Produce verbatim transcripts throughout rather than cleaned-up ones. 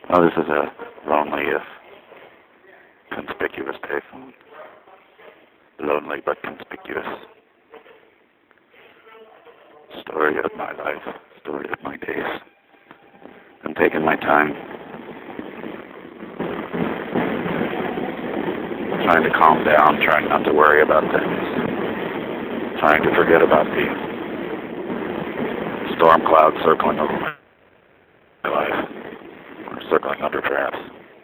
Oh, this is a lonely, if conspicuous payphone. Lonely but conspicuous. Story of my life. Story of my days. I'm taking my time. Trying to calm down, trying not to worry about things. Trying to forget about the storm clouds circling over my life. Or circling under, perhaps.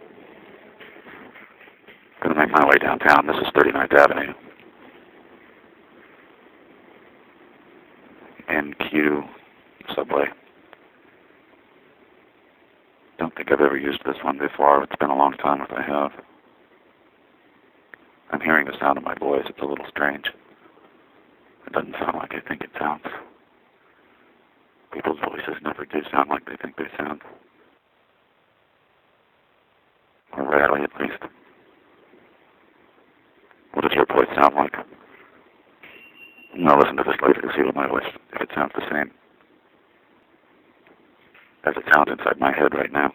Gonna make my way downtown. This is thirty-ninth Avenue. N Q subway. Don't think I've ever used this one before. It's been a long time if I have. I'm hearing the sound of my voice. It's a little strange. It doesn't sound like I think it sounds. People's voices never do sound like they think they sound. Or rarely, at least. What does your voice sound like? I'll listen to this later to see what my voice, if it sounds the same as it sounds inside my head right now.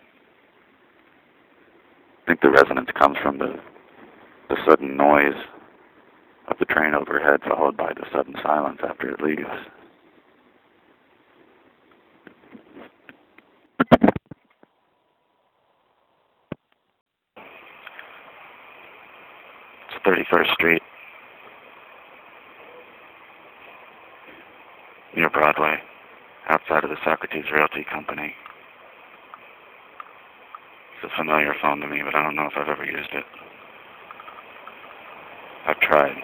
I think the resonance comes from the, the sudden noise of the train overhead, followed by the sudden silence after it leaves. It's thirty-first Street. Near Broadway, outside of the Socrates Realty Company. It's a familiar phone to me, but I don't know if I've ever used it. I've tried.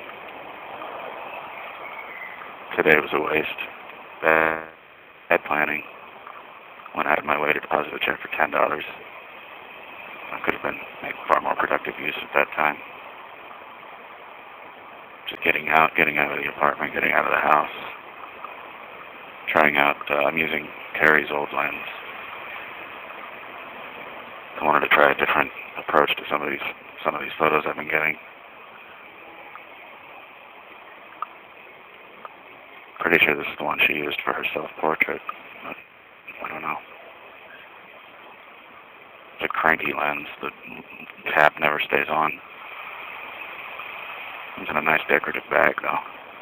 Today was a waste. Bad, bad planning. Went out of my way to deposit a check for ten dollars. I could have been made far more productive use at that time. Just getting out, getting out of the apartment, getting out of the house. Trying out, uh, I'm using Terry's old lens. I wanted to try a different approach to some of these some of these photos I've been getting. Pretty sure this is the one she used for her self-portrait, but I don't know. It's a cranky lens. The cap never stays on. It's in a nice decorative bag, though.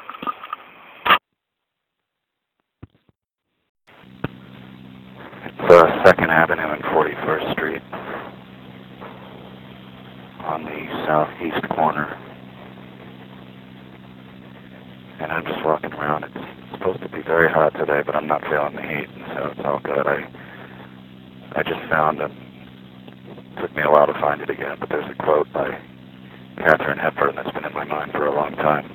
It's uh, second Avenue and forty-first Street on the southeast corner. And I'm just walking around. It's supposed to be very hot today, but I'm not feeling the heat, so it's all good. I I just found it. It took me a while to find it again, but there's a quote by Katharine Hepburn that's been in my mind for a long time.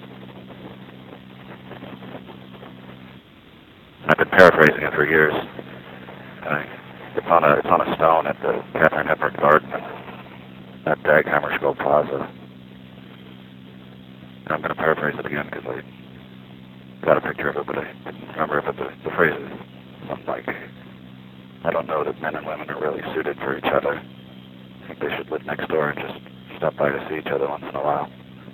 I've been paraphrasing it for years. I, it's on a it's on a stone at the Katharine Hepburn Garden at Dag Hammarskjöld Plaza. And I'm going to paraphrase it again because I got a picture of it, but I didn't remember if it, the, the phrase is something like, I don't know that men and women are really suited for each other. I think they should live next door and just stop by to see each other once in a while.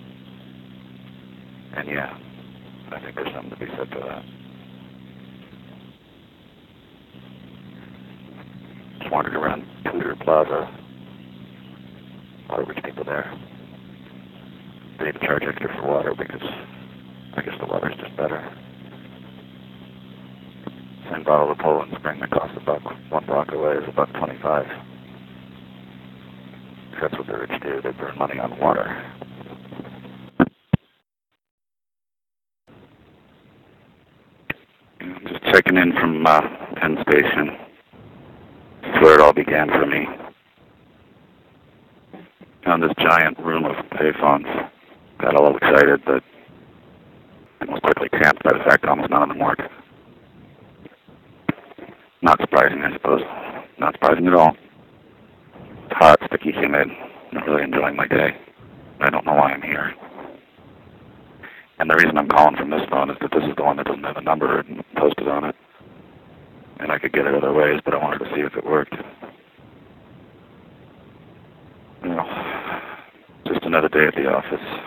And yeah, I think there's something to be said for that. Just wandered around Tudor Plaza. A lot of rich people there. They even charge extra for water because I guess the water's just better. Same bottle of Poland Spring that costs a buck one block away is a buck twenty-five. That's what the rich do. They burn money on water. I'm just checking in from uh, Penn Station. That's where it all began for me. Found this giant room of payphones. Got a little excited, but was quickly cramped by the fact that almost none of them work. Not surprising, I suppose. Not surprising at all. It's hot, sticky, humid. Not really enjoying my day. I don't know why I'm here. And the reason I'm calling from this phone is that this is the one that doesn't have a number posted on it. And I could get it other ways, but I wanted to see if it worked. You know, just another day at the office.